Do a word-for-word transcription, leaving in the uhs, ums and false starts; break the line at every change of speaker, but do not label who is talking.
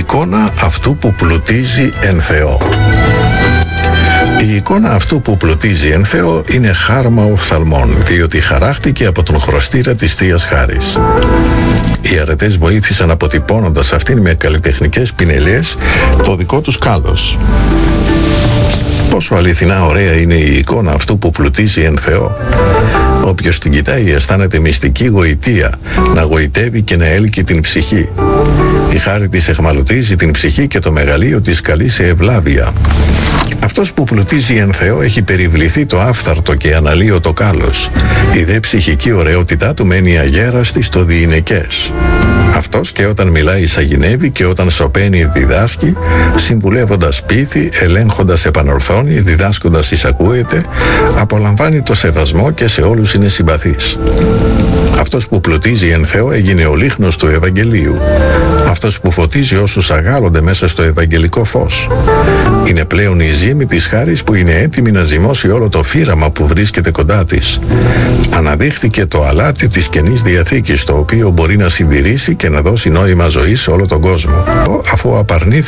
εικόνα αυτού που πλουτίζει εν Θεώ. Η εικόνα αυτού που πλουτίζει εν Θεώ είναι χάρμα οφθαλμών, διότι χαράχτηκε από τον χρωστήρα της Θείας Χάρης. Οι αρετές βοήθησαν αποτυπώνοντας αυτήν με καλλιτεχνικές πινελιές το δικό τους κάλος. Πόσο αληθινά ωραία είναι η εικόνα αυτού που πλουτίζει εν Θεώ. Όποιος την κοιτάει αισθάνεται μυστική γοητεία, να γοητεύει και να έλκει την ψυχή. Η χάρη της εχμαλωτίζει την ψυχή και το μεγαλείο της καλεί σε ευλάβεια. Αυτός που πλουτίζει εν Θεώ έχει περιβληθεί το άφθαρτο και αναλύωτο κάλος. Η δε ψυχική ωραιότητά του μένει αγέραστη στο διηνεκές. Αυτός και όταν μιλάει σαγηνεύει και όταν σωπαίνει διδάσκει, συμβουλεύοντας πείθει, ελέγχοντας επανορθώνει, διδάσκοντας εισακούεται, απολαμβάνει το σεβασμό και σε όλους είναι συμπαθής. Αυτός που πλουτίζει εν Θεώ έγινε ο λίχνος του Ευαγγελίου. Αυτός που φωτίζει όσους αγάλλονται μέσα στο ευαγγελικό φως. Είναι πλέον η ζύμη της χάρης που είναι έτοιμη να ζυμώσει όλο το φύραμα που βρίσκεται κοντά της. Αναδείχθηκε το αλάτι της Καινής Διαθήκης, το οποίο μπορεί να συντηρήσει και να δώσει νόημα ζωής σε όλο τον κόσμο. Αφού απαρνήθηκε